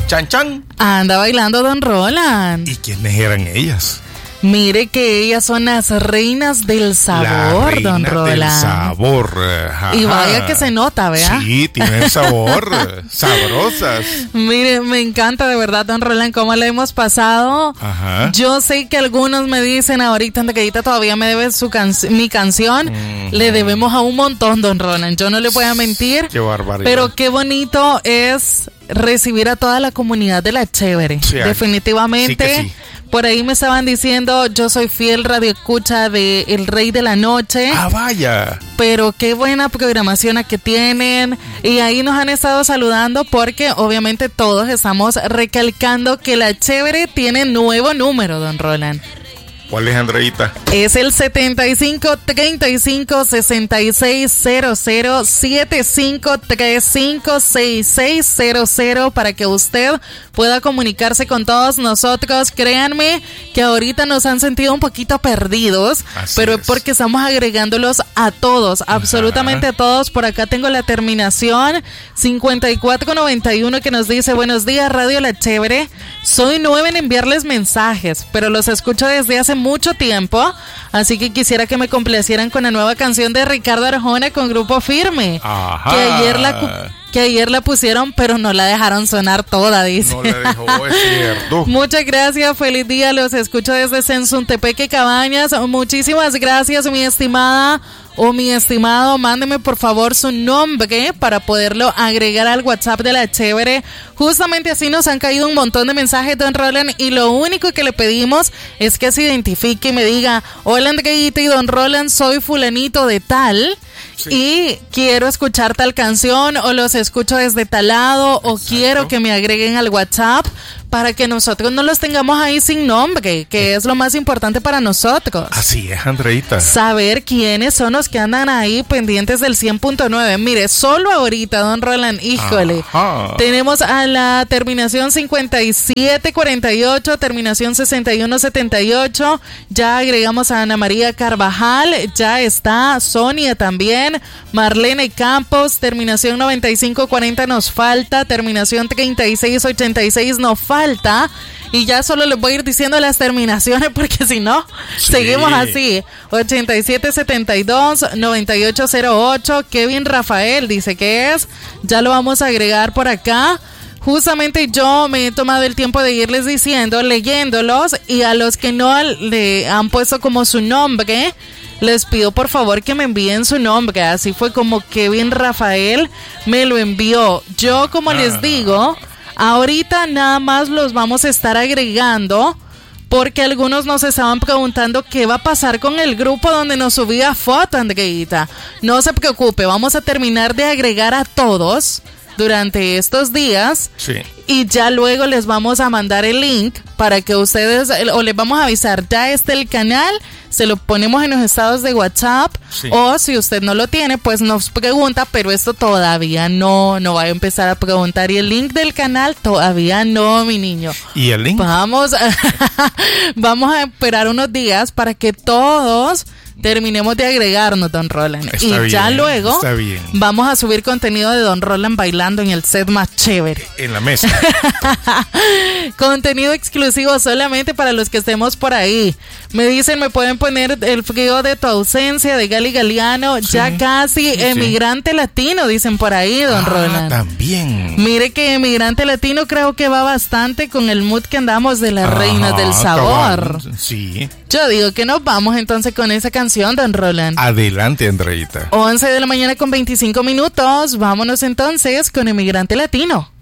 Chan Chan. Anda bailando don Roland. ¿Y quiénes eran ellas? Mire que ellas son las reinas del sabor, don Roland. Del sabor. Ajá. Y vaya que se nota, ¿vea? Sí, tienen sabor. Sabrosas. Mire, me encanta de verdad, don Roland, cómo le hemos pasado. Ajá. Yo sé que algunos me dicen ahorita, Andaquedita todavía me debe mi canción. Le debemos a un montón, don Roland. Yo no le voy a mentir. Qué barbaridad. Pero qué bonito es recibir a toda la comunidad de La Chévere. Sí, definitivamente. sí que sí. Por ahí me estaban diciendo, yo soy fiel radioescucha de El Rey de la Noche. Ah, vaya. Pero qué buena programación la que tienen. Y ahí nos han estado saludando porque obviamente todos estamos recalcando que La Chévere tiene nuevo número, don Roland. ¿Cuál es, Andreita? Es el 7535-6600, 7535-6600, para que usted pueda comunicarse con todos nosotros. Créanme que ahorita nos han sentido un poquito perdidos, pero es porque estamos agregándolos a todos, absolutamente a todos. Por acá tengo la terminación 5491 que nos dice: buenos días, Radio La Chévere. Soy nueva en enviarles mensajes, pero los escucho desde hace mucho tiempo, así que quisiera que me complacieran con la nueva canción de Ricardo Arjona con Grupo Firme. Ajá. Que ayer la pusieron, pero no la dejaron sonar toda, dice. No la dejó, es cierto. Muchas gracias, feliz día, los escucho desde Sensuntepeque, Cabañas. Muchísimas gracias, mi estimada o mi estimado. Mándeme por favor su nombre para poderlo agregar al WhatsApp de La Chévere. Justamente así nos han caído un montón de mensajes, don Roland, y lo único que le pedimos es que se identifique y me diga: hola, Andreita y don Roland, soy fulanito de tal. Sí. Y quiero escuchar tal canción, o los escucho desde tal lado. Exacto. O quiero que me agreguen al WhatsApp para que nosotros no los tengamos ahí sin nombre, que es lo más importante para nosotros. Así es, Andreita. Saber quiénes son los que andan ahí pendientes del 100.9. Mire, solo ahorita, don Roland, híjole. Ajá. Tenemos a la terminación 5748, terminación 6178. Ya agregamos a Ana María Carvajal, ya está Sonia también. Marlene Campos, terminación 9540 nos falta, terminación 3686 nos falta, y ya solo les voy a ir diciendo las terminaciones porque si no, seguimos así. 8772, 9808, Kevin Rafael dice que es, ya lo vamos a agregar por acá. Justamente yo me he tomado el tiempo de irles diciendo, leyéndolos, y a los que no le han puesto como su nombre, les pido por favor que me envíen su nombre. Así fue como Kevin Rafael me lo envió. Yo, como les digo, ahorita nada más los vamos a estar agregando porque algunos nos estaban preguntando qué va a pasar con el grupo donde nos subía foto, Andreita. No se preocupe, vamos a terminar de agregar a todos durante estos días. Sí. Y ya luego les vamos a mandar el link para que ustedes, o les vamos a avisar, ya está el canal, se lo ponemos en los estados de WhatsApp. Sí. O si usted no lo tiene, pues nos pregunta, pero esto todavía no va a empezar a preguntar. Y el link del canal todavía no, mi niño. ¿Y el link? Vamos a esperar unos días para que todos terminemos de agregarnos, don Roland. Está y bien, ya luego vamos a subir contenido de don Roland bailando en el set más chévere. En la mesa. Contenido exclusivo solamente para los que estemos por ahí. Me dicen, me pueden poner El frío de tu ausencia de Gali Galiano. Sí, ya casi sí, Emigrante Latino, dicen por ahí, don Roland. También. Mire que Emigrante Latino creo que va bastante con el mood que andamos de las reinas del sabor. Sí. Yo digo que nos vamos entonces con esa canción, don Roland. Adelante, Andreita. 11 de la mañana con 25 minutos. Vámonos entonces con Emigrante Latino.